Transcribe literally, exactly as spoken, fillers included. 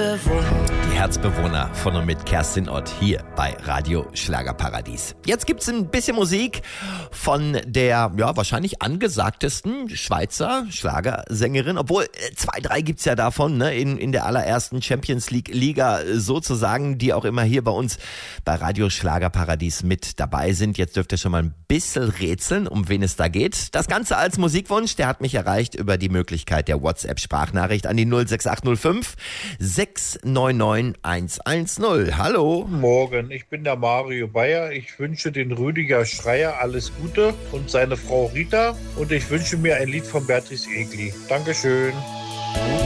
Herzbewohner. Die Herzbewohner von und mit Kerstin Ott hier bei Radio Schlagerparadies. Jetzt gibt's ein bisschen Musik von der, ja, wahrscheinlich angesagtesten Schweizer Schlagersängerin. Obwohl, zwei, drei gibt's ja davon, ne, in, in der allerersten Champions League Liga sozusagen, die auch immer hier bei uns bei Radio Schlagerparadies mit dabei sind. Jetzt dürft ihr schon mal ein bisschen rätseln, um wen es da geht. Das Ganze als Musikwunsch, der hat mich erreicht über die Möglichkeit der WhatsApp-Sprachnachricht an die null sechs acht null fünf sechs neun neun eins eins null. Hallo. Morgen, ich bin der Mario Bayer. Ich wünsche den Rüdiger Schreier alles Gute und seine Frau Rita und ich wünsche mir ein Lied von Beatrice Egli. Dankeschön.